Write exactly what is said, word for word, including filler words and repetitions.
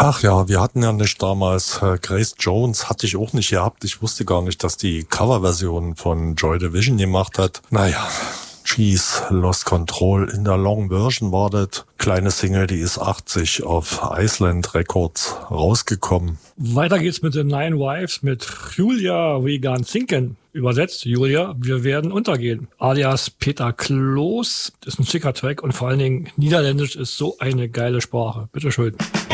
Ach ja, wir hatten ja nicht damals, äh, Grace Jones hatte ich auch nicht gehabt. Ich wusste gar nicht, dass die Coverversion von Joy Division gemacht hat. Naja, She's Lost Control in der Long Version war das. Kleine Single, die ist achtzig auf Iceland Records rausgekommen. Weiter geht's mit den Nine Wives mit Julia We Gone Sinken. Übersetzt, Julia, wir werden untergehen. Alias Peter Kloos. Das ist ein schicker Track und vor allen Dingen Niederländisch ist so eine geile Sprache. Bitteschön.